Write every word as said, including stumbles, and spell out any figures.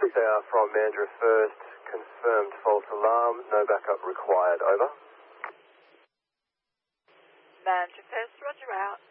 Tower from Mandurah First, confirmed false alarm, no backup required, over. Mandurah First, roger out.